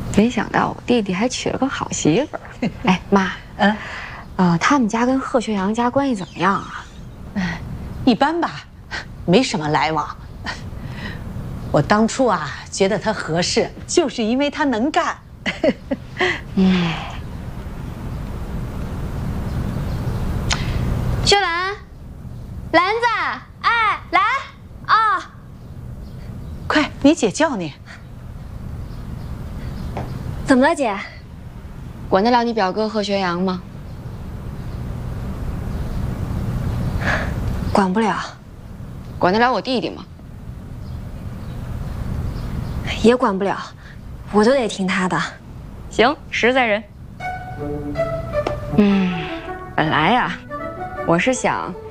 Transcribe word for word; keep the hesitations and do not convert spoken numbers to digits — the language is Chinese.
没想到我弟弟还娶了个好媳妇儿。哎，妈， 嗯， 呃，他们家跟贺学阳家关系怎么样啊？ 一般吧，没什么来往。我当初啊，觉得他合适，就是因为他能干。 嗯。 秀兰，兰子，哎，来啊！ 快，你姐叫你。 怎么了，姐？ 管得了你表哥贺学阳吗？ 管不了， 管得了我弟弟吗？ 也管不了，我就得听他的。 行，实在人。嗯，本来呀，我是想